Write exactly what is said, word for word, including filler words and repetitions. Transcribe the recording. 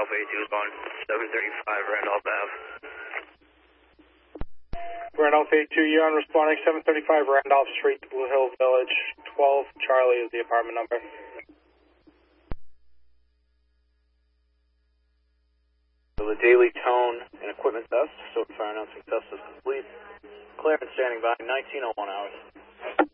Randolph eighty-two is on seven thirty-five Randolph Ave. Randolph eighty-two, Eon responding seven thirty-five Randolph Street, Blue Hill Village, twelve Charlie is the apartment number. The daily tone and equipment test, so fire announcing test is complete. Clear and standing by, nineteen oh one hours.